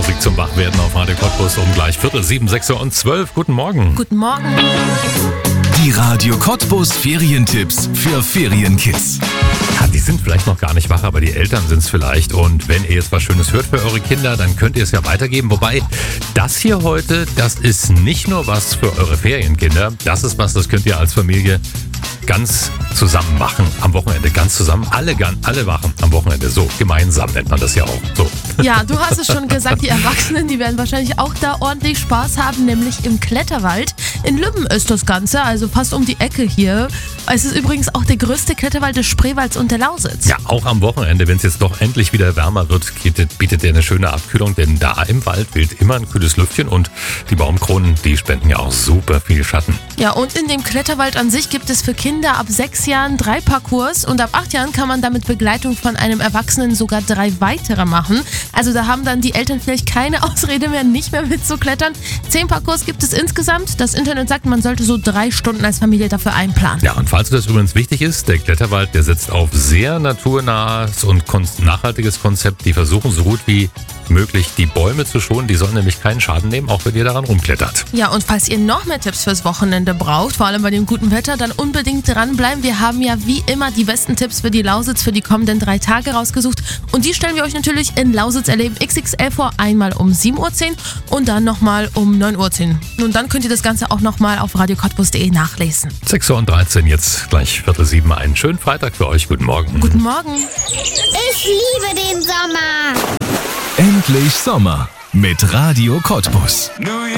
Musik zum Wachwerden auf Radio Cottbus um gleich 6:15, 6:12. Guten Morgen. Guten Morgen. Die Radio Cottbus Ferientipps für Ferienkids. Ja, die sind vielleicht noch gar nicht wach, aber die Eltern sind es vielleicht. Und wenn ihr jetzt was Schönes hört für eure Kinder, dann könnt ihr es ja weitergeben. Wobei, das hier heute, das ist nicht nur was für eure Ferienkinder. Das ist was, das könnt ihr als Familie ganz zusammen machen am Wochenende. Ganz zusammen, alle machen am Wochenende. So, gemeinsam nennt man das ja auch. So. Ja, du hast es schon gesagt, die Erwachsenen, die werden wahrscheinlich auch da ordentlich Spaß haben, nämlich im Kletterwald. In Lübben ist das Ganze, also fast um die Ecke hier. Es ist übrigens auch der größte Kletterwald des Spreewalds und der Lausitz. Ja, auch am Wochenende, wenn es jetzt doch endlich wieder wärmer wird, bietet der eine schöne Abkühlung, denn da im Wald weht immer ein kühles Lüftchen und die Baumkronen, die spenden ja auch super viel Schatten. Ja, und in dem Kletterwald an sich gibt es für Kinder ab 6 Jahren 3 Parcours und ab 8 Jahren kann man da mit Begleitung von einem Erwachsenen sogar 3 weitere machen. Also da haben dann die Eltern vielleicht keine Ausrede mehr, nicht mehr mitzuklettern. 10 Parcours gibt es insgesamt. Das Internet sagt, man sollte so 3 Stunden als Familie dafür einplanen. Ja, und falls das übrigens wichtig ist, der Kletterwald, der setzt auf sehr naturnahes und nachhaltiges Konzept. Die versuchen so gut wie möglich die Bäume zu schonen. Die sollen nämlich keinen Schaden nehmen, auch wenn ihr daran rumklettert. Ja, und falls ihr noch mehr Tipps fürs Wochenende braucht, vor allem bei dem guten Wetter, dann unbedingt dranbleiben. Wir haben ja wie immer die besten Tipps für die Lausitz für die kommenden 3 Tage rausgesucht. Und die stellen wir euch natürlich in Lausitz erleben XXL vor, einmal um 7:10 Uhr und dann nochmal um 9:10 Uhr. Und dann könnt ihr das Ganze auch nochmal auf radiocottbus.de nachlesen. 6:13 Uhr, jetzt gleich 6:15. Einen schönen Freitag für euch. Guten Morgen. Guten Morgen. Ich liebe den Sommer. Endlich Sommer mit Radio Cottbus.